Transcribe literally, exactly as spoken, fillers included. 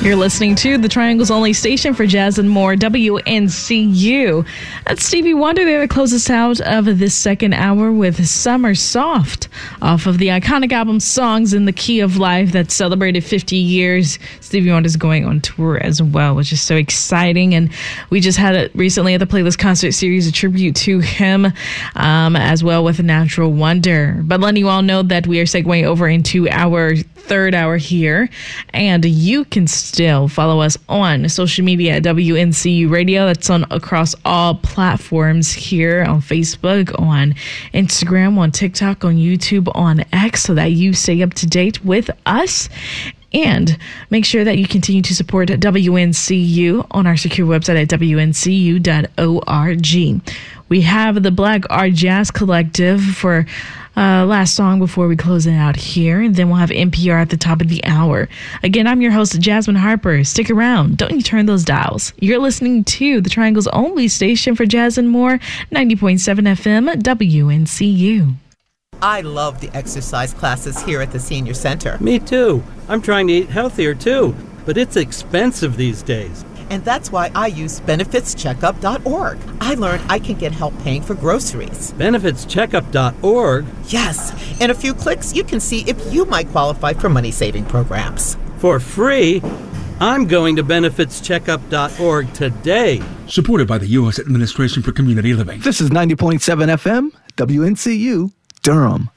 You're listening to the Triangle's only station for jazz and more, W N C U. That's Stevie Wonder there to close us out of this second hour with Summer Soft off of the iconic album Songs in the Key of Life that celebrated fifty years. Stevie Wonder's going on tour as well, which is so exciting. And we just had it recently at the Playlist Concert Series, a tribute to him um, as well with Natural Wonder. But letting you all know that we are segueing over into our third hour here, and you can still follow us on social media at W N C U Radio. That's on across all platforms here on Facebook, on Instagram, on TikTok, on YouTube, on X, so that you stay up to date with us. And make sure that you continue to support W N C U on our secure website at W N C U dot org. We have the Black Art Jazz Collective for Uh, last song before we close it out here, and then we'll have N P R at the top of the hour. Again, I'm your host, Jasmine Harper. Stick around. Don't you turn those dials. You're listening to the Triangle's only station for jazz and more, ninety point seven F M, W N C U. I love the exercise classes here at the Senior Center. Me too. I'm trying to eat healthier too, but it's expensive these days. And that's why I use benefits checkup dot org. I learned I can get help paying for groceries. benefits checkup dot org? Yes. In a few clicks, you can see if you might qualify for money-saving programs. For free? I'm going to benefits checkup dot org today. Supported by the U S Administration for Community Living. This is ninety point seven F M, W N C U, Durham.